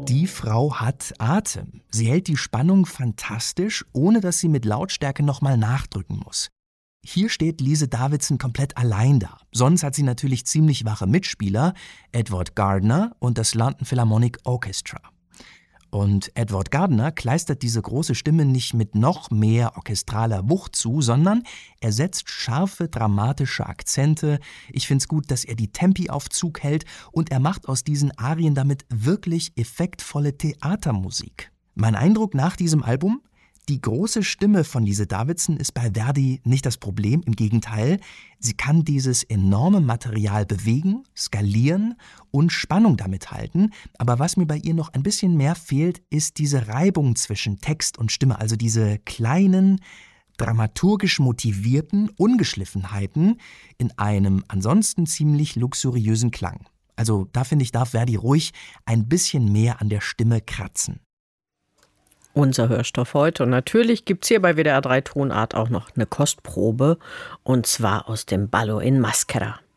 Die Frau hat Atem. Sie hält die Spannung fantastisch, ohne dass sie mit Lautstärke nochmal nachdrücken muss. Hier steht Lise Davidson komplett allein da. Sonst hat sie natürlich ziemlich wache Mitspieler, Edward Gardner und das London Philharmonic Orchestra. Und Edward Gardner kleistert diese große Stimme nicht mit noch mehr orchestraler Wucht zu, sondern er setzt scharfe, dramatische Akzente. Ich find's gut, dass er die Tempi auf Zug hält und er macht aus diesen Arien damit wirklich effektvolle Theatermusik. Mein Eindruck nach diesem Album? Die große Stimme von Lise Davidson ist bei Verdi nicht das Problem, im Gegenteil. Sie kann dieses enorme Material bewegen, skalieren und Spannung damit halten. Aber was mir bei ihr noch ein bisschen mehr fehlt, ist diese Reibung zwischen Text und Stimme, also diese kleinen, dramaturgisch motivierten Ungeschliffenheiten in einem ansonsten ziemlich luxuriösen Klang. Also da finde ich, darf Verdi ruhig ein bisschen mehr an der Stimme kratzen. Unser Hörstoff heute. Und natürlich gibt es hier bei WDR 3 Tonart auch noch eine Kostprobe. Und zwar aus dem Ballo in Maschera.